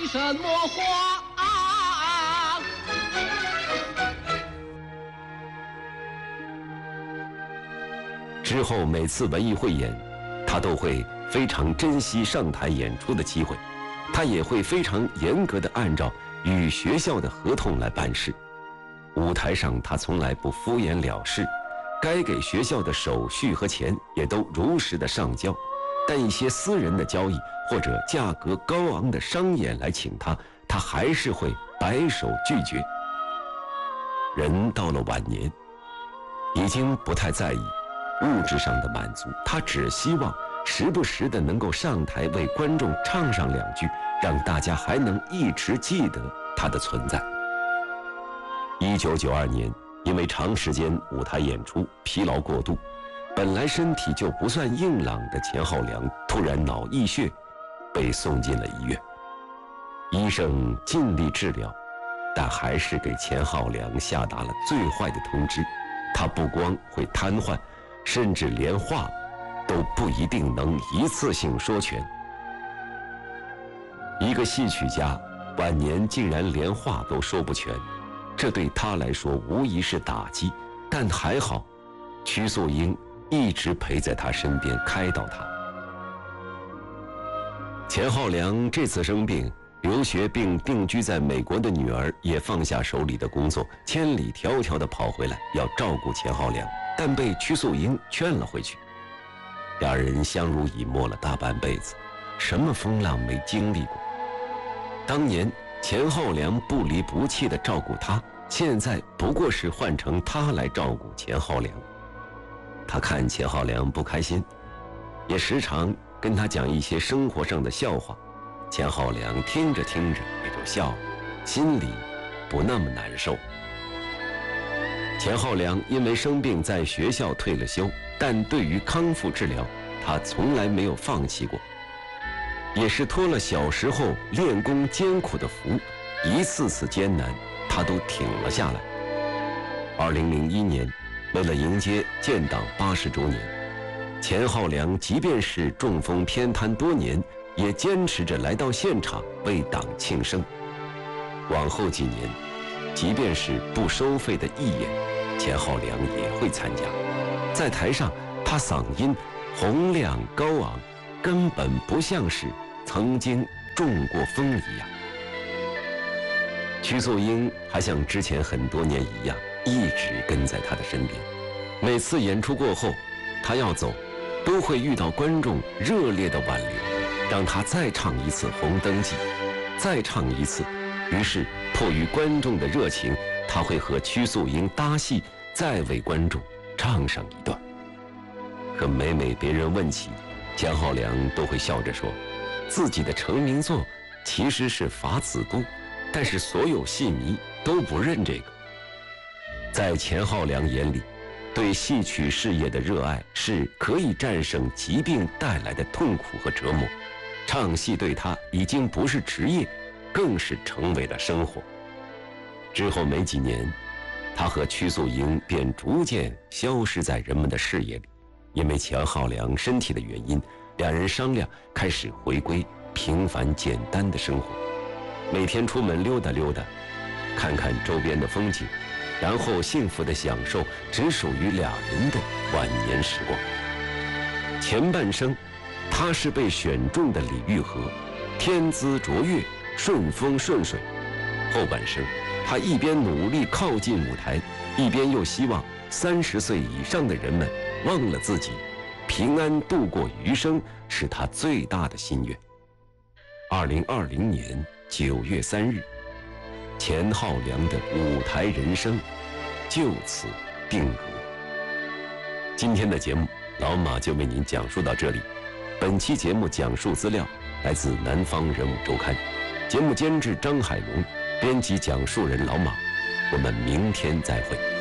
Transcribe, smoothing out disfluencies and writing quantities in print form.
什么话？ 之后每次文艺汇演，他都会非常珍惜上台演出的机会，他也会非常严格地按照与学校的合同来办事。舞台上他从来不敷衍了事，该给学校的手续和钱也都如实的上交，但一些私人的交易或者价格高昂的商演来请他，他还是会摆手拒绝。人到了晚年，已经不太在意物质上的满足，他只希望时不时的能够上台为观众唱上两句，让大家还能一直记得他的存在。1992年，因为长时间舞台演出疲劳过度，本来身体就不算硬朗的钱浩良突然脑溢血，被送进了医院。医生尽力治疗，但还是给钱浩良下达了最坏的通知，他不光会瘫痪，甚至连话都不一定能一次性说全。一个戏曲家晚年竟然连话都说不全，这对他来说无疑是打击，但还好曲素英一直陪在他身边开导他。钱浩良这次生病留学并定居在美国的女儿也放下手里的工作，千里迢迢地跑回来要照顾钱浩良，但被曲素英劝了回去。两人相濡以沫了大半辈子，什么风浪没经历过。当年钱浩良不离不弃地照顾他，现在不过是换成他来照顾钱浩良。他看钱浩良不开心，也时常跟他讲一些生活上的笑话，钱浩良听着听着也就笑了，心里不那么难受。钱浩良因为生病在学校退了休，但对于康复治疗，他从来没有放弃过，也是托了小时候练功艰苦的福，一次次艰难他都挺了下来。2001年，为了迎接建党80周年，钱浩良即便是中风偏瘫多年，也坚持着来到现场为党庆生。往后几年，即便是不收费的义演，钱浩良也会参加。在台上，他嗓音洪亮高昂，根本不像是曾经中过风一样。曲素英还像之前很多年一样，一直跟在他的身边。每次演出过后，他要走，都会遇到观众热烈的挽留，让他再唱一次《红灯记》，再唱一次。于是迫于观众的热情，他会和曲素英搭戏，再为观众唱上一段。可每每别人问起，钱浩良都会笑着说，自己的成名作其实是《法子都》，但是所有戏迷都不认这个。在钱浩良眼里，对戏曲事业的热爱是可以战胜疾病带来的痛苦和折磨，唱戏对他已经不是职业，更是成为了生活。之后没几年，他和曲素英便逐渐消失在人们的视野里。因为钱浩良身体的原因，两人商量开始回归平凡简单的生活，每天出门溜达溜达，看看周边的风景，然后幸福地享受只属于俩人的晚年时光。前半生，他是被选中的李玉和，天资卓越，顺风顺水；后半生，他一边努力靠近舞台，一边又希望30岁以上的人们忘了自己，平安度过余生是他最大的心愿。2020年9月3日，钱浩良的舞台人生就此定格。今天的节目，老马就为您讲述到这里。本期节目讲述资料来自南方人物周刊，节目监制张海龙，编辑讲述人老马。我们明天再会。